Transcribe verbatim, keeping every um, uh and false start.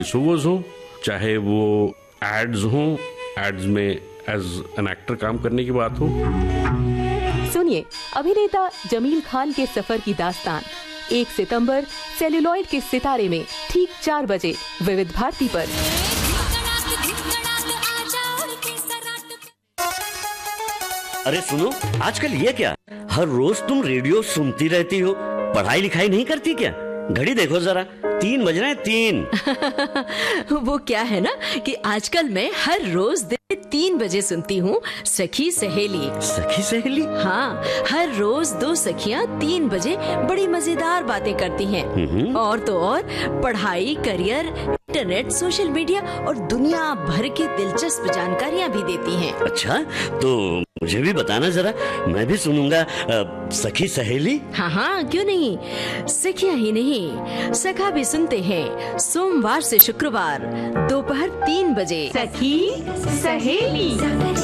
Shows हों, चाहे वो एड्स हों, एड्स में एज एन एक्टर काम करने की बात हो। सुनिए अभिनेता जमील खान के सफर की दास्तान एक सितंबर सेल्यूलॉइड के सितारे में ठीक चार बजे विविध भारती पर। अरे सुनो, आजकल ये क्या, हर रोज तुम रेडियो सुनती रहती हो, पढ़ाई लिखाई नहीं करती क्या? घड़ी देखो जरा, तीन बज रहे हैं, तीन। वो क्या है ना कि आजकल मैं हर रोज दिन तीन बजे सुनती हूँ सखी सहेली। सखी सहेली? हाँ, हर रोज दो सखियाँ तीन बजे बड़ी मजेदार बातें करती हैं। और तो और पढ़ाई, करियर, इंटरनेट, सोशल मीडिया और दुनिया भर की दिलचस्प जानकारियाँ भी देती हैं। अच्छा, तो मुझे भी बताना जरा, मैं भी सुनूंगा सखी सहेली। हाँ हाँ, क्यों नहीं। सखियाँ ही नहीं, सखा भी सुनते हैं सोमवार से शुक्रवार दोपहर तीन बजे। सखी सहेली।